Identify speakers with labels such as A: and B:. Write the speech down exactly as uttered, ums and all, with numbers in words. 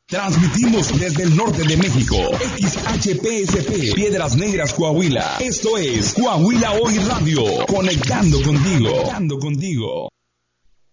A: Transmitimos desde el norte de México, X H P S P, Piedras Negras, Coahuila. Esto es Coahuila Hoy Radio, conectando contigo, conectando contigo.